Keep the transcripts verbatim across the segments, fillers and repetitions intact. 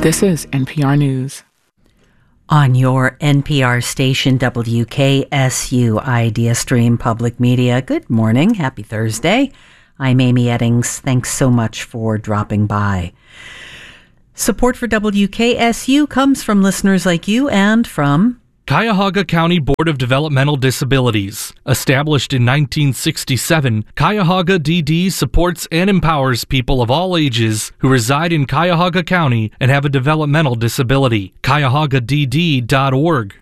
This is N P R News. On your N P R station, W K S U Idea Stream Public Media. Good morning. Happy Thursday. I'm Amy Eddings. Thanks so much for dropping by. Support for W K S U comes from listeners like you and from Cuyahoga County Board of Developmental Disabilities. Established in nineteen sixty-seven, Cuyahoga D D supports and empowers people of all ages who reside in Cuyahoga County and have a developmental disability. Cuyahoga D D dot org.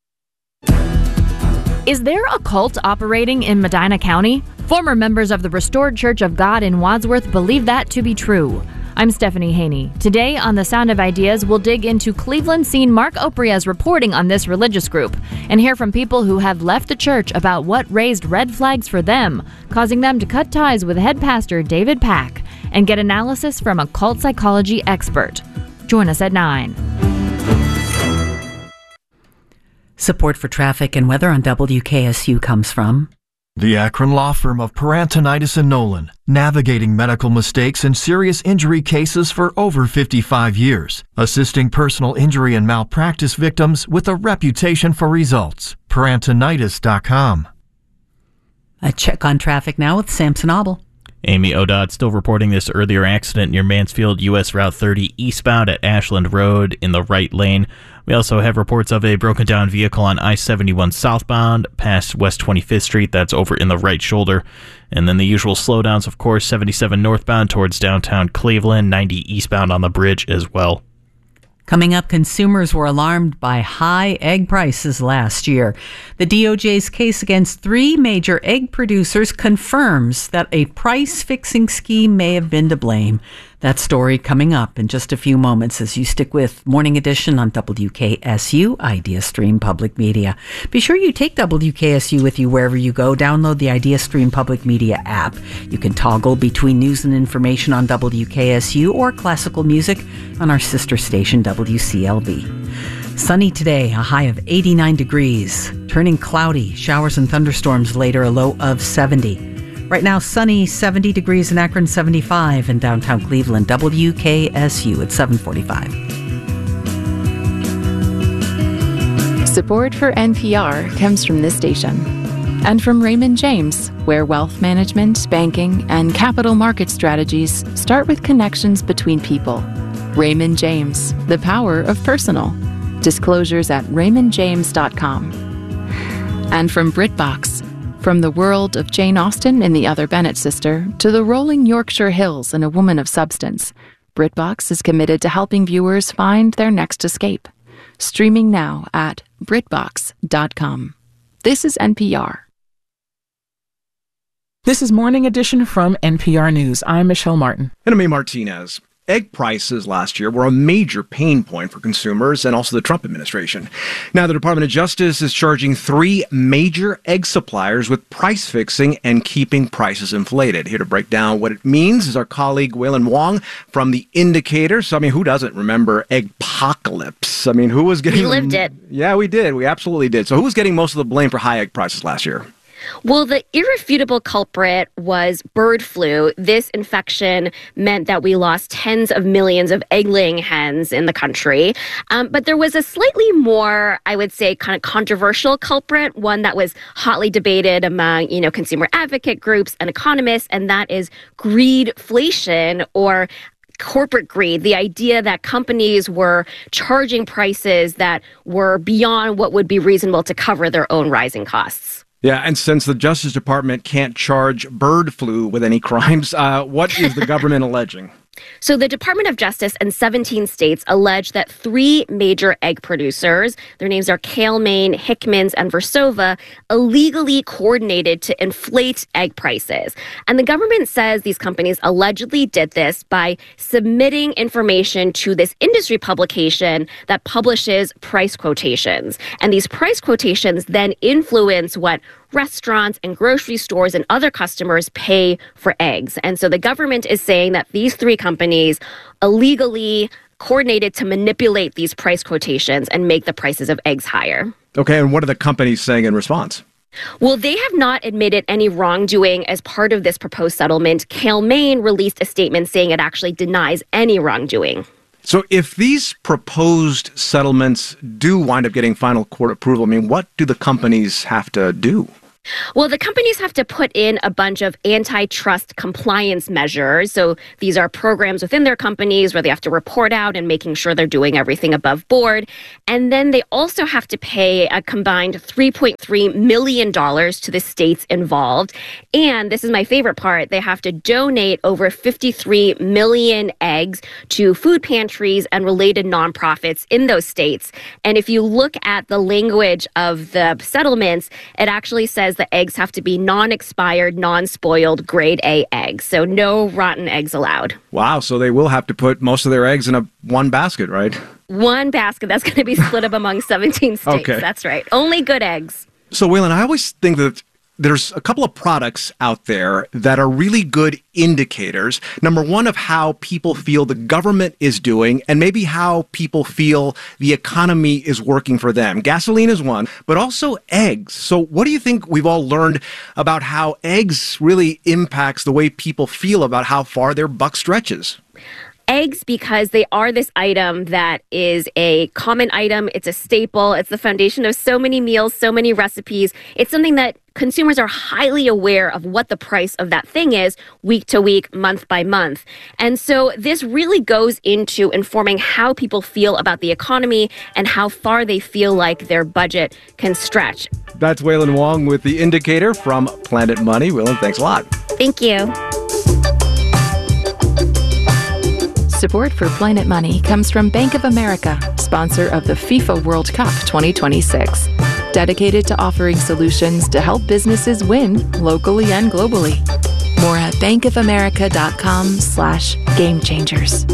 Is there a cult operating in Medina County? Former members of the Restored Church of God in Wadsworth believe that to be true. I'm Stephanie Haney. Today on The Sound of Ideas, we'll dig into Cleveland scene Mark Opria's reporting on this religious group and hear from people who have left the church about what raised red flags for them, causing them to cut ties with head pastor David Pack, and get analysis from a cult psychology expert. Join us at nine. Support for traffic and weather on W K S U comes from the Akron law firm of Parantonitis and Nolan, navigating medical mistakes and serious injury cases for over fifty-five years, assisting personal injury and malpractice victims with a reputation for results. Parantonitis dot com. A check on traffic now with Samson Obel. Amy Odot still reporting this earlier accident near Mansfield, U S Route thirty eastbound at Ashland Road in the right lane. We also have reports of a broken down vehicle on I seventy-one southbound past West twenty-fifth Street. That's over in the right shoulder. And then the usual slowdowns, of course, seventy-seven northbound towards downtown Cleveland, ninety eastbound on the bridge as well. Coming up, consumers were alarmed by high egg prices last year. The D O J's case against three major egg producers confirms that a price-fixing scheme may have been to blame. That story coming up in just a few moments as you stick with Morning Edition on W K S U Idea Stream Public Media. Be sure you take W K S U with you wherever you go. Download the Idea Stream Public Media app. You can toggle between news and information on W K S U or classical music on our sister station W C L V. Sunny today, a high of eighty-nine degrees. Turning cloudy, showers and thunderstorms later, a low of seventy. Right now, sunny, seventy degrees in Akron, seventy-five in downtown Cleveland. W K S U at seven forty-five. Support for N P R comes from this station and from Raymond James, where wealth management, banking, and capital market strategies start with connections between people. Raymond James, the power of personal. Disclosures at raymond james dot com. And from BritBox, from the world of Jane Austen and the Other Bennet sister to the rolling Yorkshire Hills and A Woman of Substance, BritBox is committed to helping viewers find their next escape. Streaming now at brit box dot com. This is N P R. This is Morning Edition from N P R News. I'm Michelle Martin. And I'm A. Martinez. Egg prices last year were a major pain point for consumers and also the Trump administration. Now, the Department of Justice is charging three major egg suppliers with price fixing and keeping prices inflated. Here to break down what it means is our colleague Waylon Wong from The Indicator. So, I mean, who doesn't remember Eggpocalypse? I mean, who was getting... We lived it. Yeah, we did. We absolutely did. So who was getting most of the blame for high egg prices last year? Well, the irrefutable culprit was bird flu. This infection meant that we lost tens of millions of egg-laying hens in the country. Um, but there was a slightly more, I would say, kind of controversial culprit, one that was hotly debated among, you know, consumer advocate groups and economists, and that is greedflation, or corporate greed, the idea that companies were charging prices that were beyond what would be reasonable to cover their own rising costs. Yeah, and since the Justice Department can't charge bird flu with any crimes, uh, what is the government alleging? So the Department of Justice and seventeen states allege that three major egg producers, their names are Cal-Maine, Hickman's, and Versova, illegally coordinated to inflate egg prices. And the government says these companies allegedly did this by submitting information to this industry publication that publishes price quotations. And these price quotations then influence what restaurants and grocery stores and other customers pay for eggs. And so the government is saying that these three companies illegally coordinated to manipulate these price quotations and make the prices of eggs higher. Okay, and what are the companies saying in response? Well, they have not admitted any wrongdoing as part of this proposed settlement. Cal-Maine released a statement saying it actually denies any wrongdoing. So if these proposed settlements do wind up getting final court approval, I mean, what do the companies have to do? Well, the companies have to put in a bunch of antitrust compliance measures. So these are programs within their companies where they have to report out and making sure they're doing everything above board. And then they also have to pay a combined three point three million dollars to the states involved. And this is my favorite part. They have to donate over fifty-three million eggs to food pantries and related nonprofits in those states. And if you look at the language of the settlements, it actually says the eggs have to be non-expired, non-spoiled, grade A eggs. So no rotten eggs allowed. Wow, so they will have to put most of their eggs in a one basket, right? One basket that's going to be split up among seventeen states. Okay. That's right. Only good eggs. So, Waylon, I always think that there's a couple of products out there that are really good indicators. Number one, of how people feel the government is doing, and maybe how people feel the economy is working for them. Gasoline is one, but also eggs. So what do you think we've all learned about how eggs really impacts the way people feel about how far their buck stretches? Eggs, because they are this item that is a common item. It's a staple. It's the foundation of so many meals, so many recipes. It's something that consumers are highly aware of what the price of that thing is week to week, month by month. And so this really goes into informing how people feel about the economy and how far they feel like their budget can stretch. That's Waylon Wong with The Indicator from Planet Money. Waylon, thanks a lot. Thank you. Support for Planet Money comes from Bank of America, sponsor of the FIFA World Cup twenty twenty-six. Dedicated to offering solutions to help businesses win locally and globally. More at bankofamerica.com slash game changers.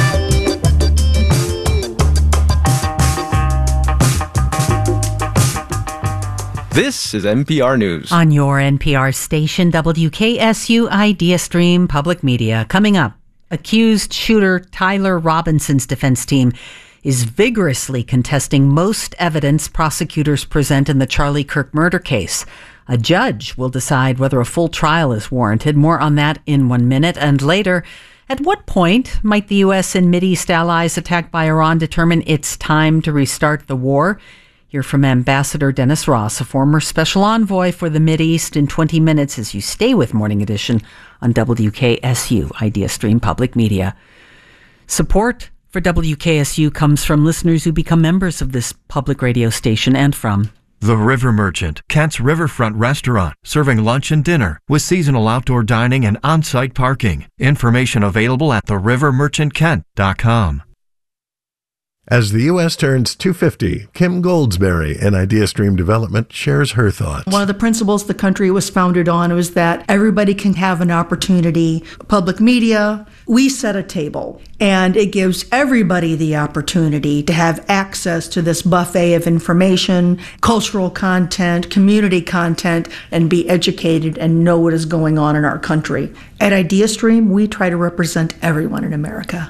This is N P R News. On your N P R station, W K S U IdeaStream Public Media. Coming up, accused shooter Tyler Robinson's defense team is vigorously contesting most evidence prosecutors present in the Charlie Kirk murder case. A judge will decide whether a full trial is warranted. More on that in one minute. And later, at what point might the U S and Mideast allies attacked by Iran determine it's time to restart the war? Hear from Ambassador Dennis Ross, a former special envoy for the Mideast, in twenty minutes as you stay with Morning Edition on W K S U IdeaStream Public Media. Support for W K S U comes from listeners who become members of this public radio station and from The River Merchant, Kent's riverfront restaurant, serving lunch and dinner with seasonal outdoor dining and on-site parking. Information available at the river merchant kent dot com. As the U S turns two fifty, Kim Goldsberry in IdeaStream Development shares her thoughts. One of the principles the country was founded on was that everybody can have an opportunity. Public media, we set a table, and it gives everybody the opportunity to have access to this buffet of information, cultural content, community content, and be educated and know what is going on in our country. At IdeaStream, we try to represent everyone in America.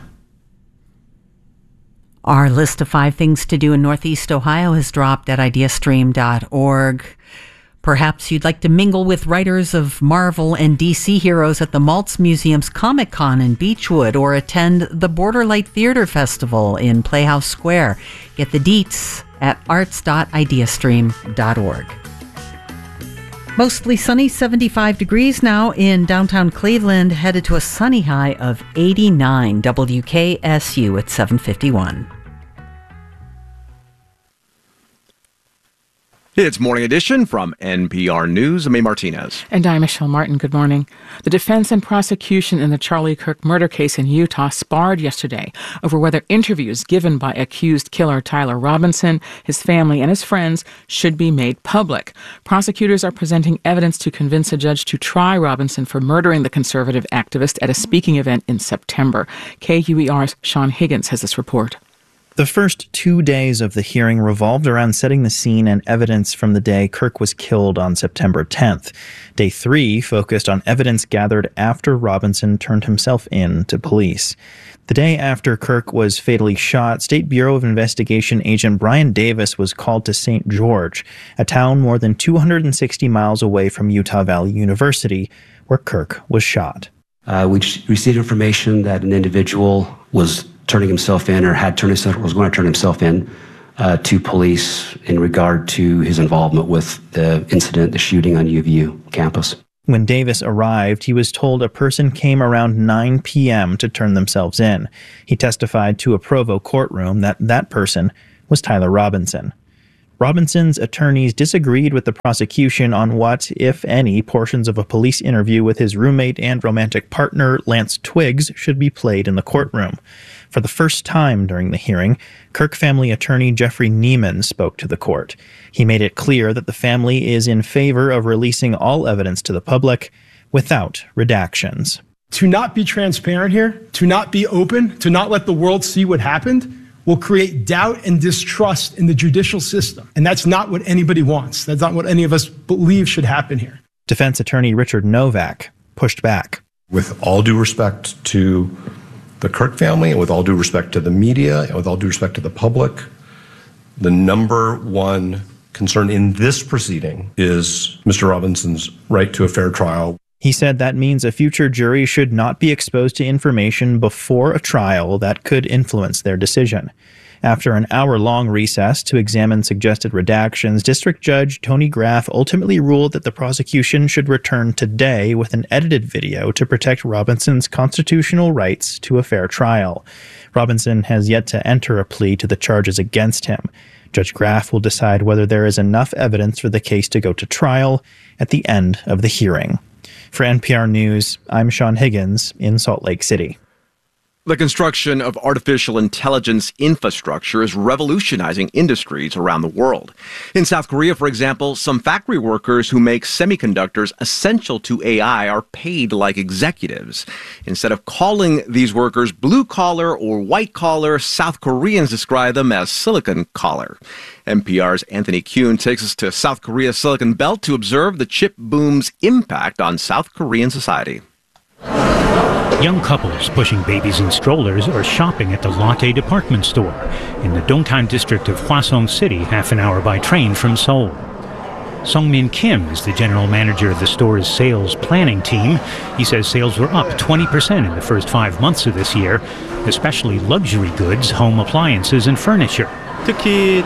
Our list of five things to do in Northeast Ohio has dropped at ideastream dot org. Perhaps you'd like to mingle with writers of Marvel and D C heroes at the Maltz Museum's Comic Con in Beechwood, or attend the Borderlight Theater Festival in Playhouse Square. Get the deets at arts dot ideastream dot org. Mostly sunny, seventy-five degrees now in downtown Cleveland, headed to a sunny high of eighty-nine. W K S U at seven fifty-one. It's Morning Edition from N P R News. I'm May Martinez. And I'm Michelle Martin. Good morning. The defense and prosecution in the Charlie Kirk murder case in Utah sparred yesterday over whether interviews given by accused killer Tyler Robinson, his family, and his friends should be made public. Prosecutors are presenting evidence to convince a judge to try Robinson for murdering the conservative activist at a speaking event in September. K U E R's Sean Higgins has this report. The first two days of the hearing revolved around setting the scene and evidence from the day Kirk was killed on September tenth. Day three focused on evidence gathered after Robinson turned himself in to police. The day after Kirk was fatally shot, State Bureau of Investigation agent Brian Davis was called to Saint George, a town more than two hundred sixty miles away from Utah Valley University, where Kirk was shot. Uh, we received information that an individual was turning himself in or had turned himself, was going to turn himself in uh, to police in regard to his involvement with the incident, the shooting on U V U campus. When Davis arrived, he was told a person came around nine p.m. to turn themselves in. He testified to a Provo courtroom that that person was Tyler Robinson. Robinson's attorneys disagreed with the prosecution on what, if any, portions of a police interview with his roommate and romantic partner, Lance Twiggs, should be played in the courtroom. For the first time during the hearing, Kirk family attorney Jeffrey Neiman spoke to the court. He made it clear that the family is in favor of releasing all evidence to the public without redactions. To not be transparent here, to not be open, to not let the world see what happened, will create doubt and distrust in the judicial system. And that's not what anybody wants. That's not what any of us believe should happen here. Defense attorney Richard Novak pushed back. With all due respect to the Kirk family, and with all due respect to the media, and with all due respect to the public, the number one concern in this proceeding is Mister Robinson's right to a fair trial. He said that means a future jury should not be exposed to information before a trial that could influence their decision. After an hour-long recess to examine suggested redactions, District Judge Tony Graff ultimately ruled that the prosecution should return today with an edited video to protect Robinson's constitutional rights to a fair trial. Robinson has yet to enter a plea to the charges against him. Judge Graff will decide whether there is enough evidence for the case to go to trial at the end of the hearing. For N P R News, I'm Sean Higgins in Salt Lake City. The construction of artificial intelligence infrastructure is revolutionizing industries around the world. In South Korea, for example, some factory workers who make semiconductors essential to A I are paid like executives. Instead of calling these workers blue-collar or white-collar, South Koreans describe them as silicon collar. N P R's Anthony Kuhn takes us to South Korea's Silicon Belt to observe the chip boom's impact on South Korean society. Young couples pushing babies in strollers are shopping at the Lotte department store in the Dongtan district of Hwasong City, half an hour by train from Seoul. Songmin Kim is the general manager of the store's sales planning team. He says sales were up twenty percent in the first five months of this year, especially luxury goods, home appliances, and furniture. The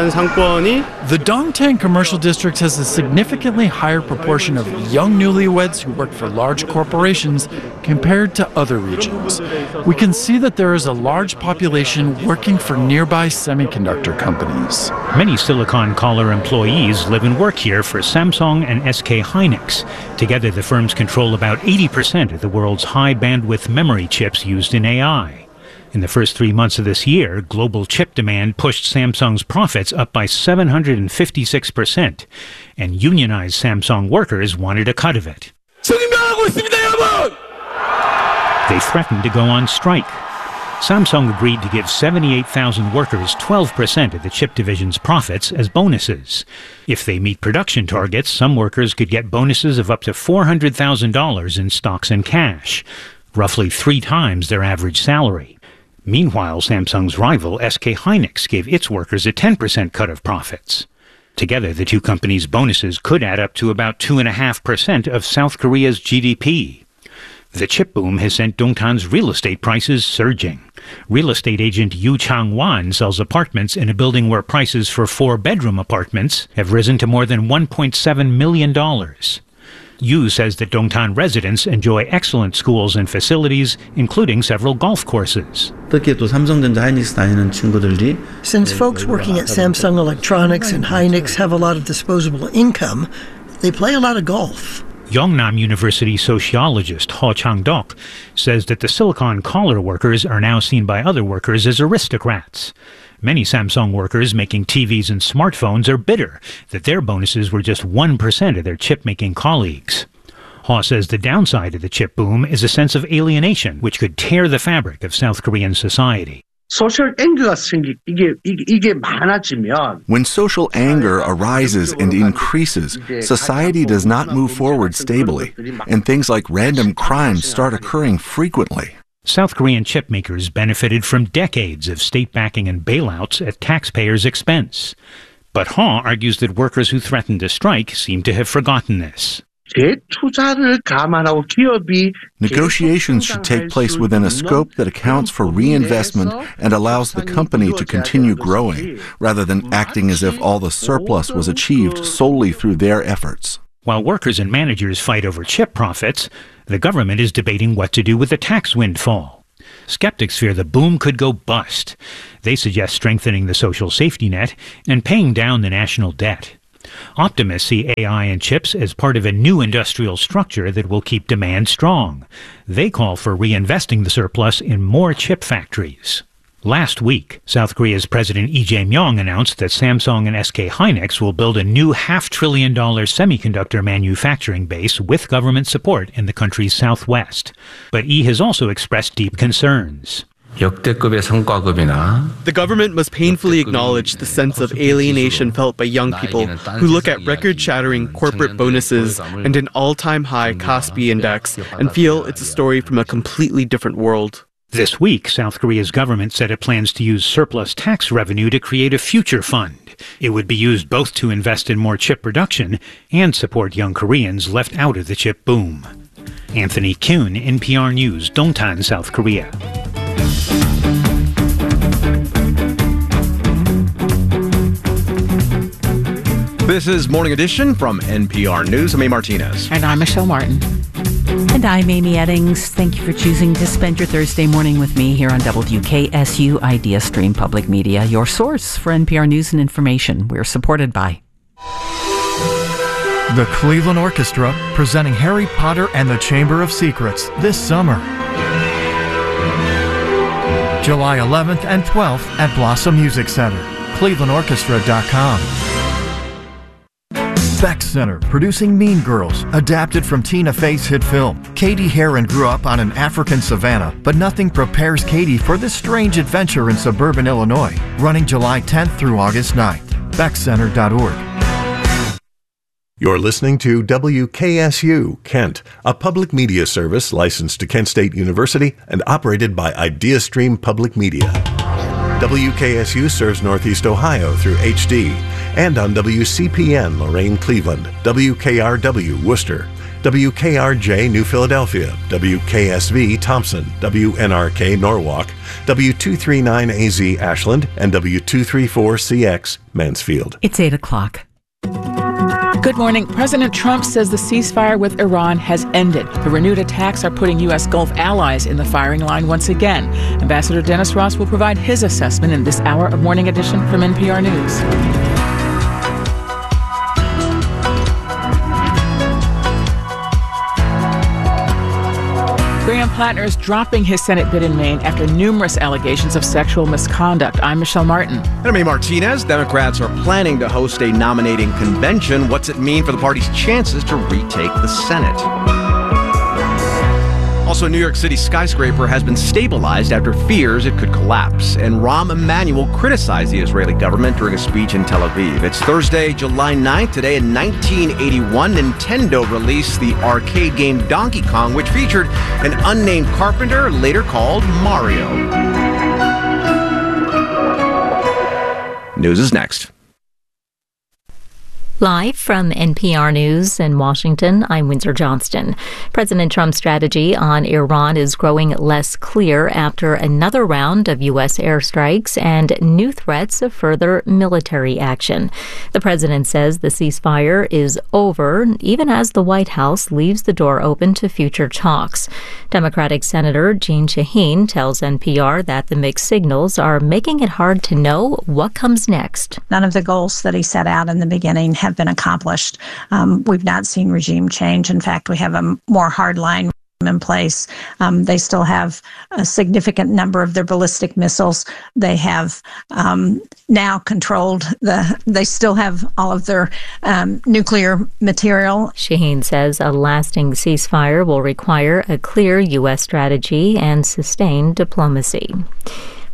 Dongtan Commercial District has a significantly higher proportion of young newlyweds who work for large corporations compared to other regions. We can see that there is a large population working for nearby semiconductor companies. Many Silicon Collar employees live and work here for Samsung and S K Hynix. Together, the firms control about eighty percent of the world's high-bandwidth memory chips used in A I. In the first three months of this year, global chip demand pushed Samsung's profits up by seven hundred fifty-six percent, and unionized Samsung workers wanted a cut of it. They threatened to go on strike. Samsung agreed to give seventy-eight thousand workers twelve percent of the chip division's profits as bonuses. If they meet production targets, some workers could get bonuses of up to four hundred thousand dollars in stocks and cash, roughly three times their average salary. Meanwhile, Samsung's rival S K Hynix gave its workers a ten percent cut of profits. Together, the two companies' bonuses could add up to about two point five percent of South Korea's G D P. The chip boom has sent Dongtan's real estate prices surging. Real estate agent Yu Chang-wan sells apartments in a building where prices for four-bedroom apartments have risen to more than one point seven million dollars. Yu says that Dongtan residents enjoy excellent schools and facilities, including several golf courses. Since folks working at Samsung Electronics and Hynix have a lot of disposable income, they play a lot of golf. Yongnam University sociologist Ho Chang-dok says that the Silicon Collar workers are now seen by other workers as aristocrats. Many Samsung workers making T Vs and smartphones are bitter that their bonuses were just one percent of their chip-making colleagues. Ho says the downside of the chip boom is a sense of alienation, which could tear the fabric of South Korean society. When social anger arises and increases, society does not move forward stably, and things like random crimes start occurring frequently. South Korean chip makers benefited from decades of state backing and bailouts at taxpayers' expense. But Ha argues that workers who threatened to strike seem to have forgotten this. Negotiations should take place within a scope that accounts for reinvestment and allows the company to continue growing, rather than acting as if all the surplus was achieved solely through their efforts. While workers and managers fight over chip profits, the government is debating what to do with the tax windfall. Skeptics fear the boom could go bust. They suggest strengthening the social safety net and paying down the national debt. Optimists see A I and chips as part of a new industrial structure that will keep demand strong. They call for reinvesting the surplus in more chip factories. Last week, South Korea's President Lee Jae-myung announced that Samsung and S K Hynix will build a new half-trillion dollar semiconductor manufacturing base with government support in the country's southwest. But Lee has also expressed deep concerns. The government must painfully acknowledge the sense of alienation felt by young people who look at record-shattering corporate bonuses and an all-time high Kospi index and feel it's a story from a completely different world. This week, South Korea's government said it plans to use surplus tax revenue to create a future fund. It would be used both to invest in more chip production and support young Koreans left out of the chip boom. Anthony Kuhn, N P R News, Dongtan, South Korea. This is Morning Edition from N P R News. I'm A. Martinez. And I'm Michelle Martin. And I'm Amy Eddings. Thank you for choosing to spend your Thursday morning with me here on W K S U IdeaStream Public Media, your source for N P R news and information. We're supported by the Cleveland Orchestra, presenting Harry Potter and the Chamber of Secrets this summer. July eleventh and twelfth at Blossom Music Center. Cleveland Orchestra dot com. Beck Center, producing Mean Girls, adapted from Tina Fey's hit film. Katie Heron grew up on an African savanna, but nothing prepares Katie for this strange adventure in suburban Illinois. Running July tenth through August ninth. beck center dot org. You're listening to W K S U, Kent, a public media service licensed to Kent State University and operated by IdeaStream Public Media. W K S U serves Northeast Ohio through H D and on W C P N Lorain, Cleveland, W K R W Worcester, W K R J New Philadelphia, W K S V Thompson, W N R K Norwalk, W two thirty-nine A Z Ashland, and W two thirty-four C X Mansfield. It's eight o'clock. Good morning. President Trump says the ceasefire with Iran has ended. The renewed attacks are putting U S Gulf allies in the firing line once again. Ambassador Dennis Ross will provide his assessment in this hour of Morning Edition from N P R News. Graham Plattner is dropping his Senate bid in Maine after numerous allegations of sexual misconduct. I'm Michelle Martin. And I'm A. Martinez. Democrats are planning to host a nominating convention. What's it mean for the party's chances to retake the Senate? Also, a New York City skyscraper has been stabilized after fears it could collapse. And Rahm Emanuel criticized the Israeli government during a speech in Tel Aviv. It's Thursday, July ninth. Today in nineteen eighty-one, Nintendo released the arcade game Donkey Kong, which featured an unnamed carpenter, later called Mario. News is next. Live from N P R News in Washington, I'm Windsor Johnston. President Trump's strategy on Iran is growing less clear after another round of U S airstrikes and new threats of further military action. The president says the ceasefire is over, even as the White House leaves the door open to future talks. Democratic Senator Jeanne Shaheen tells N P R that the mixed signals are making it hard to know what comes next. None of the goals that he set out in the beginning have been accomplished. Um, we've not seen regime change. In fact, we have a more hardline in place. Um, they still have a significant number of their ballistic missiles. They have um, now controlled the, they still have all of their um, nuclear material. Shaheen says a lasting ceasefire will require a clear U S strategy and sustained diplomacy.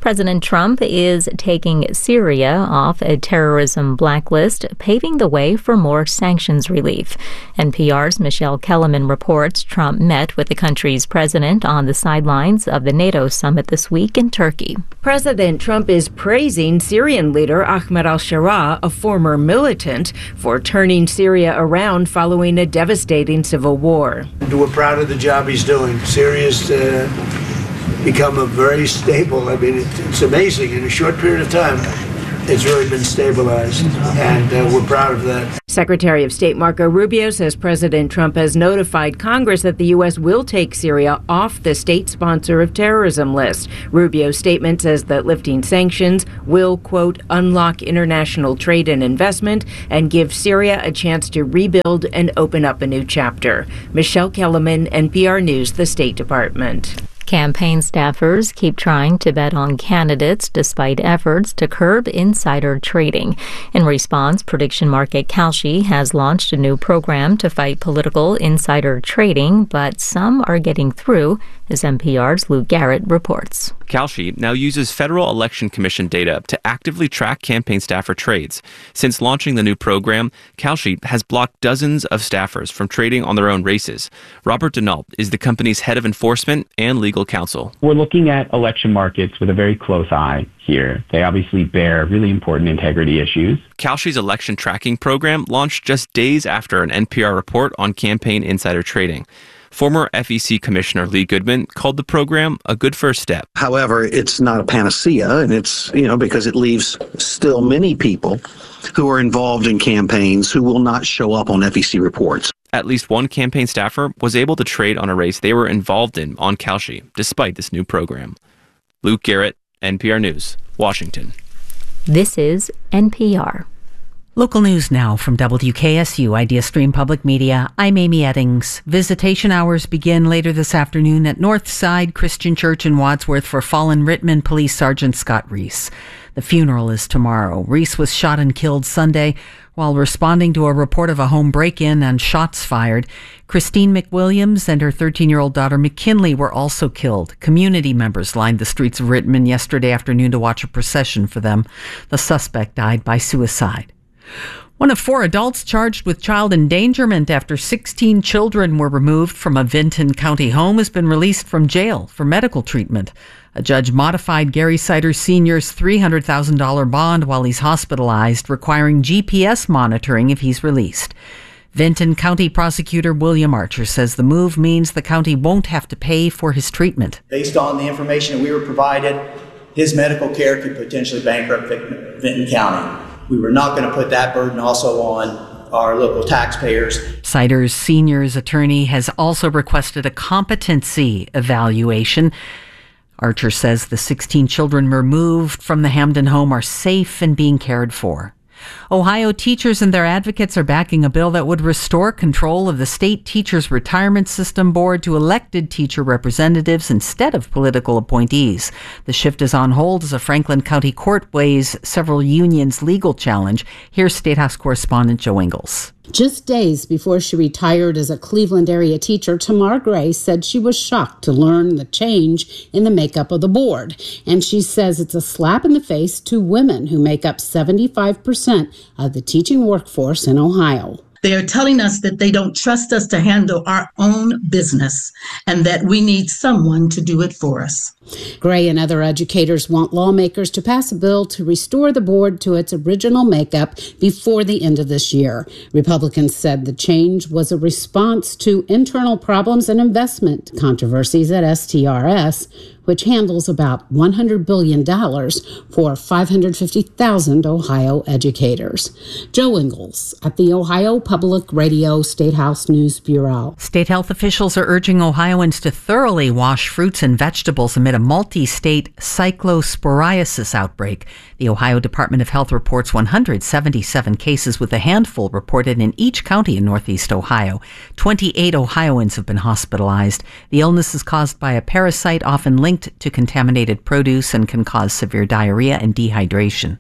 President Trump is taking Syria off a terrorism blacklist, paving the way for more sanctions relief. N P R's Michelle Kellerman reports Trump met with the country's president on the sidelines of the NATO summit this week in Turkey. President Trump is praising Syrian leader Ahmed al-Sharaa, a former militant, for turning Syria around following a devastating civil war. We're proud of the job he's doing. Syria's uh, become a very stable, I mean, it, it's amazing. In a short period of time, it's really been stabilized, and uh, we're proud of that. Secretary of State Marco Rubio says President Trump has notified Congress that the U S will take Syria off the state sponsor of terrorism list. Rubio's statement says that lifting sanctions will, quote, unlock international trade and investment and give Syria a chance to rebuild and open up a new chapter. Michelle Kellerman, N P R News, the State Department. Campaign staffers keep trying to bet on candidates despite efforts to curb insider trading. In response, prediction market Kalshi has launched a new program to fight political insider trading, but some are getting through, as N P R's Luke Garrett reports. Kalshi now uses Federal Election Commission data to actively track campaign staffer trades. Since launching the new program, Kalshi has blocked dozens of staffers from trading on their own races. Robert Denault is the company's head of enforcement and legal counsel. We're looking at election markets with a very close eye here. They obviously bear really important integrity issues. Kalshi's election tracking program launched just days after an N P R report on campaign insider trading. Former F E C Commissioner Lee Goodman called the program a good first step. However, it's not a panacea, and it's, you know, because it leaves still many people who are involved in campaigns who will not show up on F E C reports. At least one campaign staffer was able to trade on a race they were involved in on Kalshi, despite this new program. Luke Garrett, N P R News, Washington. This is N P R. Local news now from W K S U Idea Stream Public Media. I'm Amy Eddings. Visitation hours begin later this afternoon at Northside Christian Church in Wadsworth for fallen Rittman Police Sergeant Scott Reese. The funeral is tomorrow. Reese was shot and killed Sunday while responding to a report of a home break-in and shots fired. Christine McWilliams and her thirteen-year-old daughter McKinley were also killed. Community members lined the streets of Rittman yesterday afternoon to watch a procession for them. The suspect died by suicide. One of four adults charged with child endangerment after sixteen children were removed from a Vinton County home has been released from jail for medical treatment. A judge modified Gary Sider Senior's three hundred thousand dollars bond while he's hospitalized, requiring G P S monitoring if he's released. Vinton County Prosecutor William Archer says the move means the county won't have to pay for his treatment. Based on the information that we were provided, his medical care could potentially bankrupt Vinton County. We were not going to put that burden also on our local taxpayers. Sider's Senior's attorney has also requested a competency evaluation. Archer says the sixteen children removed from the Hamden home are safe and being cared for. Ohio teachers and their advocates are backing a bill that would restore control of the state teachers' retirement system board to elected teacher representatives instead of political appointees. The shift is on hold as a Franklin County court weighs several unions' legal challenge. Here's State House correspondent Joe Ingles. Just days before she retired as a Cleveland area teacher, Tamar Gray said she was shocked to learn the change in the makeup of the board. And she says it's a slap in the face to women who make up seventy-five percent of the teaching workforce in Ohio. They are telling us that they don't trust us to handle our own business and that we need someone to do it for us. Gray and other educators want lawmakers to pass a bill to restore the board to its original makeup before the end of this year. Republicans said the change was a response to internal problems and investment controversies at S T R S, which handles about one hundred billion dollars for five hundred fifty thousand Ohio educators. Joe Ingles at the Ohio Public Radio State House News Bureau. State health officials are urging Ohioans to thoroughly wash fruits and vegetables amid a multi-state cyclosporiasis outbreak. The Ohio Department of Health reports one hundred seventy-seven cases, with a handful reported in each county in northeast Ohio. twenty-eight Ohioans have been hospitalized. The illness is caused by a parasite often linked to contaminated produce and can cause severe diarrhea and dehydration.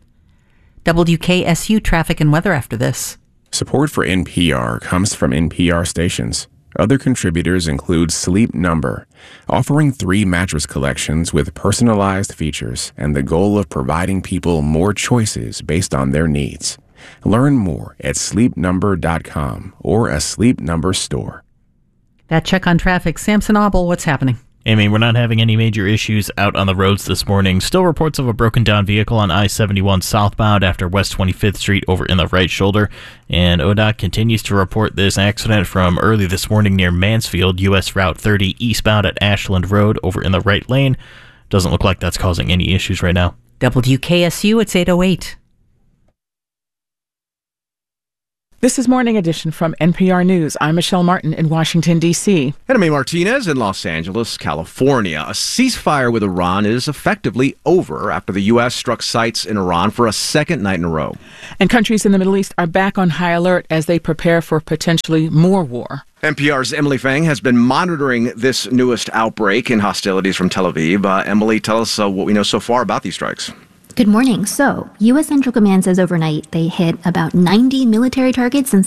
W K S U traffic and weather after this. Support for N P R comes from N P R stations. Other contributors include Sleep Number, offering three mattress collections with personalized features and the goal of providing people more choices based on their needs. Learn more at sleep number dot com or a Sleep Number store. That check on traffic. Samson Obel, what's happening? Amy, we're not having any major issues out on the roads this morning. Still reports of a broken down vehicle on I seventy-one southbound after West twenty-fifth Street over in the right shoulder. And O D O T continues to report this accident from early this morning near Mansfield, U S Route thirty eastbound at Ashland Road over in the right lane. Doesn't look like that's causing any issues right now. W K S U, it's eight oh eight. This is Morning Edition from N P R News. I'm Michelle Martin in Washington, D C. And I'm Amy Martinez in Los Angeles, California. A ceasefire with Iran is effectively over after the U S struck sites in Iran for a second night in a row. And countries in the Middle East are back on high alert as they prepare for potentially more war. N P R's Emily Fang has been monitoring this newest outbreak in hostilities from Tel Aviv. Uh, Emily, tell us uh, what we know so far about these strikes. Good morning. So, U S Central Command says overnight they hit about ninety military targets and